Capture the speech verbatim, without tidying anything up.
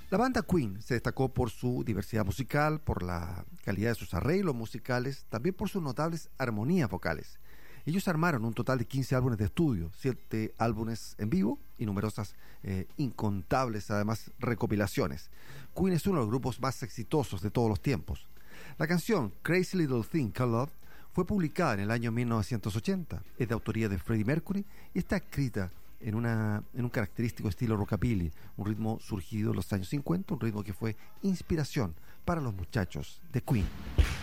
La banda Queen se destacó por su diversidad musical, por la calidad de sus arreglos musicales, también por sus notables armonías vocales. Ellos armaron un total de quince álbumes de estudio, siete álbumes en vivo y numerosas, eh, incontables además recopilaciones. Queen es uno de los grupos más exitosos de todos los tiempos. La canción Crazy Little Thing Called Love fue publicada en el año mil novecientos ochenta, es de autoría de Freddie Mercury y está escrita en, una, en un característico estilo rockabilly, un ritmo surgido en los años cincuenta, un ritmo que fue inspiración para los muchachos de Queen.